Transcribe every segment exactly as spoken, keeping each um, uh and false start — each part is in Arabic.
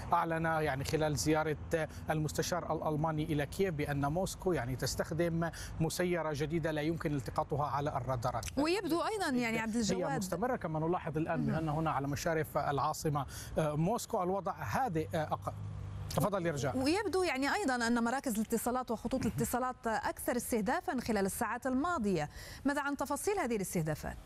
أعلن يعني خلال زيارة المستشار الألماني إلى كييف بأن موسكو يعني تستخدم مسيرة جديدة لا يمكن التقاطها على الرادارات. ويبدو أيضا يعني عبد الجواد هي مستمرة كما نلاحظ الآن بأن هنا على مشارف العاصمة موسكو الوضع هادئ أقل. تفضل يرجع. ويبدو يعني أيضا أن مراكز الاتصالات وخطوط الاتصالات أكثر استهدافا خلال الساعات الماضية. ماذا عن تفاصيل هذه الاستهدافات؟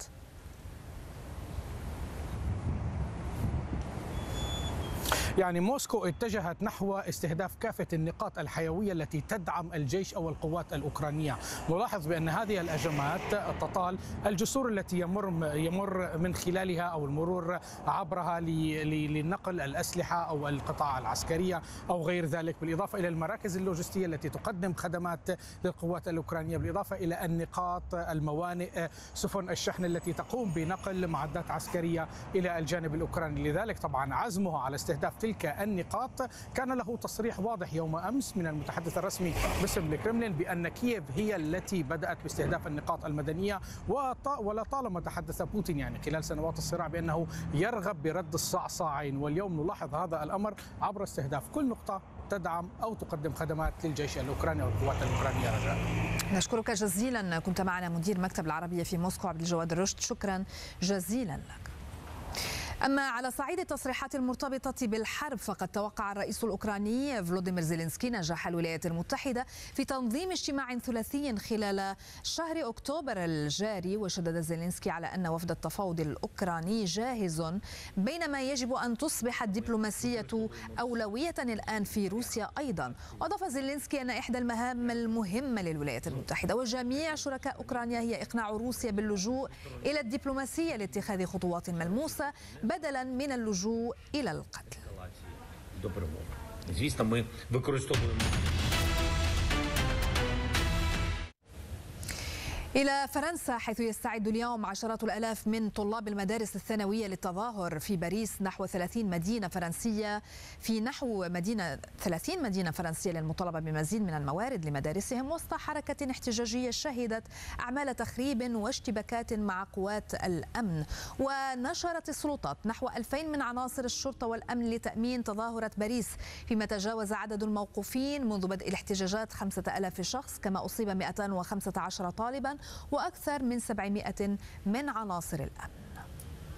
يعني موسكو اتجهت نحو استهداف كافة النقاط الحيوية التي تدعم الجيش أو القوات الأوكرانية. نلاحظ بأن هذه الهجمات تطال الجسور التي يمر يمر من خلالها أو المرور عبرها لنقل الأسلحة أو القطاع العسكرية أو غير ذلك، بالإضافة إلى المراكز اللوجستية التي تقدم خدمات للقوات الأوكرانية، بالإضافة إلى النقاط الموانئ سفن الشحن التي تقوم بنقل معدات عسكرية إلى الجانب الأوكراني. لذلك طبعا عزمه على استهداف تلك النقاط كان له تصريح واضح يوم أمس من المتحدث الرسمي باسم الكرملين بأن كييف هي التي بدأت باستهداف النقاط المدنية، ولطالما تحدث بوتين يعني خلال سنوات الصراع بأنه يرغب برد الصعصاعين، واليوم نلاحظ هذا الأمر عبر استهداف كل نقطة تدعم أو تقدم خدمات للجيش الأوكراني والقوات الأوكرانية. رجاء نشكرك جزيلا، كنت معنا مدير مكتب العربية في موسكو عبد الجواد الرشد، شكرا جزيلا لك. أما على صعيد التصريحات المرتبطة بالحرب فقد توقع الرئيس الأوكراني فلوديمير زيلينسكي نجاح الولايات المتحدة في تنظيم اجتماع ثلاثي خلال شهر أكتوبر الجاري، وشدد زيلينسكي على أن وفد التفاوض الأوكراني جاهز، بينما يجب أن تصبح الدبلوماسية أولوية الآن في روسيا أيضا. وأضاف زيلينسكي أن إحدى المهام المهمة للولايات المتحدة وجميع شركاء أوكرانيا هي إقناع روسيا باللجوء إلى الدبلوماسية لاتخاذ خطوات ملموسة بدلا من اللجوء إلى القتل. إلى فرنسا، حيث يستعد اليوم عشرات الآلاف من طلاب المدارس الثانوية للتظاهر في باريس نحو ثلاثين مدينة فرنسية في نحو مدينة ثلاثين مدينة فرنسية للمطالبة بمزيد من الموارد لمدارسهم، وسط حركة احتجاجية شهدت أعمال تخريب واشتباكات مع قوات الأمن. ونشرت السلطات نحو ألفين من عناصر الشرطة والأمن لتأمين تظاهرة باريس، فيما تجاوز عدد الموقوفين منذ بدء الاحتجاجات خمسة آلاف شخص، كما أصيب مئتين وخمسة عشر طالبا وأكثر من سبعمئة من عناصر الأمن.